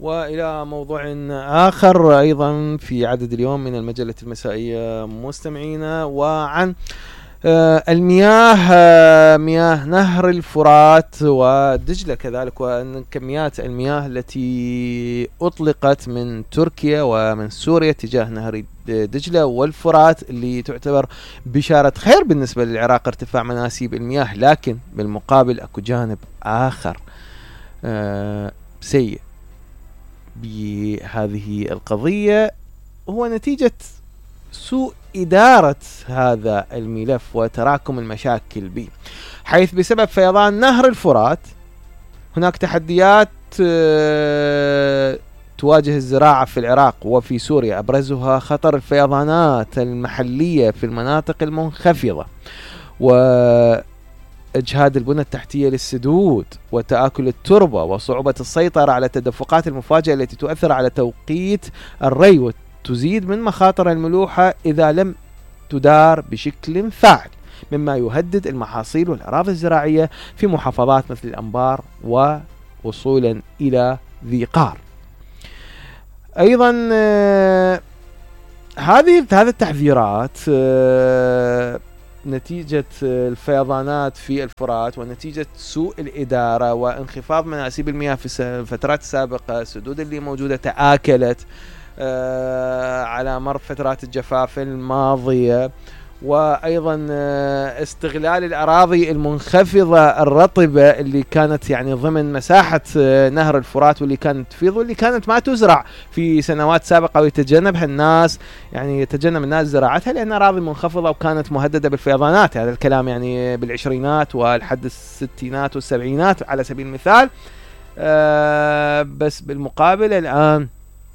وإلى موضوع آخر أيضا في عدد اليوم من المجلة المسائية مستمعينا، وعن المياه، مياه نهر الفرات ودجلة كذلك، وأن كميات المياه التي أطلقت من تركيا ومن سوريا تجاه نهر دجلة والفرات اللي تعتبر بشارة خير بالنسبة للعراق ارتفاع مناسيب المياه، لكن بالمقابل أكو جانب آخر سيء بهذه القضية، هو نتيجة سوء إدارة هذا الملف وتراكم المشاكل به، حيث بسبب فيضان نهر الفرات هناك تحديات تواجه الزراعة في العراق وفي سوريا، أبرزها خطر الفيضانات المحلية في المناطق المنخفضة، وإجهاد البنى التحتية للسدود، وتآكل التربة، وصعوبة السيطرة على التدفقات المفاجئة التي تؤثر على توقيت الري، تزيد من مخاطر الملوحة إذا لم تدار بشكل فاعل، مما يهدد المحاصيل والأراضي الزراعية في محافظات مثل الأنبار ووصولا إلى ذي قار. أيضا هذه التحذيرات نتيجة الفيضانات في الفرات ونتيجة سوء الإدارة وانخفاض مناسيب المياه في الفترات السابقة، السدود اللي موجودة تآكلت على مر فترات الجفاف الماضية، وأيضا استغلال الأراضي المنخفضة الرطبة اللي كانت يعني ضمن مساحة نهر الفرات، واللي كانت تفيض واللي كانت ما تزرع في سنوات سابقة، ويتجنبها الناس، يعني يتجنب الناس زراعتها لأن أراضي منخفضة وكانت مهددة بالفيضانات. هذا الكلام يعني بالعشرينات والحد الستينات والسبعينات على سبيل المثال. بس بالمقابل الآن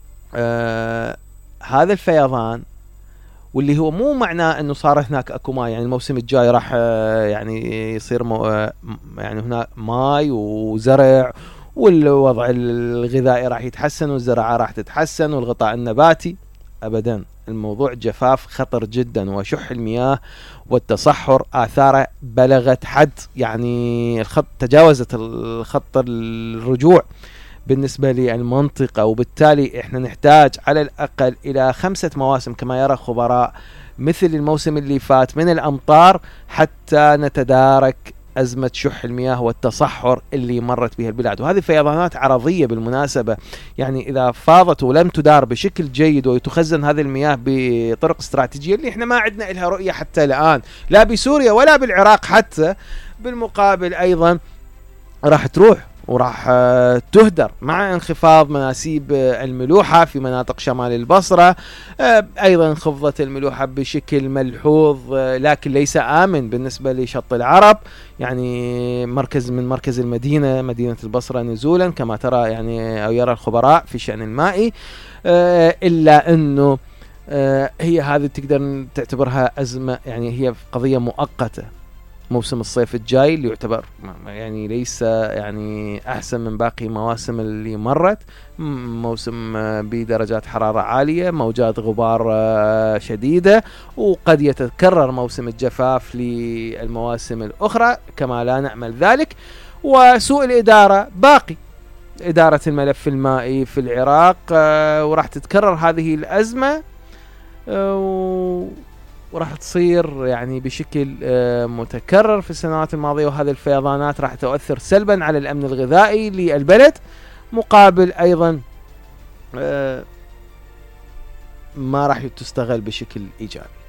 هذا الفيضان، واللي هو مو معناه انه صار هناك اكو ماء، يعني الموسم الجاي راح يعني يصير يعني هناك ماء وزرع، والوضع الغذائي راح يتحسن والزراعة راح تتحسن والغطاء النباتي. ابدا، الموضوع جفاف خطر جدا، وشح المياه والتصحر آثاره بلغت حد، يعني تجاوزت الخط الرجوع بالنسبة للمنطقة، وبالتالي احنا نحتاج على الأقل إلى 5 مواسم كما يرى خبراء مثل الموسم اللي فات من الأمطار حتى نتدارك أزمة شح المياه والتصحر اللي مرت بها البلاد. وهذه فيضانات عرضية بالمناسبة، يعني إذا فاضت ولم تدار بشكل جيد وتخزن هذه المياه بطرق استراتيجية اللي احنا ما عندنا لها رؤية حتى الآن، لا بسوريا ولا بالعراق حتى، بالمقابل أيضا راح تروح وراح تهدر مع انخفاض مناسيب الملوحة في مناطق شمال البصرة. أيضا انخفضت الملوحة بشكل ملحوظ، لكن ليس آمن بالنسبة لشط العرب، يعني مركز المدينة، مدينة البصرة نزولا كما ترى يعني أو يرى الخبراء في الشأن المائي. إلا أنه هي هذه تقدر تعتبرها أزمة، يعني هي قضية مؤقتة. موسم الصيف الجاي اللي يعتبر يعني ليس يعني أحسن من باقي مواسم اللي مرت، موسم بدرجات حرارة عالية، موجات غبار شديدة، وقد يتكرر موسم الجفاف للمواسم الأخرى كما لا نأمل ذلك. وسوء الإدارة باقي، إدارة الملف المائي في العراق، وراح تتكرر هذه الأزمة وراح تصير يعني بشكل متكرر في السنوات الماضية، وهذه الفيضانات راح تؤثر سلبا على الأمن الغذائي للبلد، مقابل أيضا ما راح تستغل بشكل إيجابي.